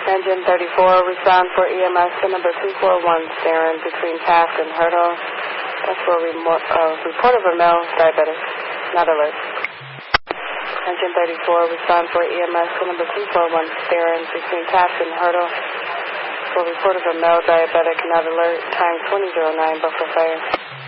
Engine 34, respond for EMS to number 241, staring between Taft and Hurdle. That's for report of a male diabetic, not alert. Engine 34, respond for EMS to number 241, staring between Taft and Hurdle. For report of a male diabetic, not alert, time 2009, buffer fire.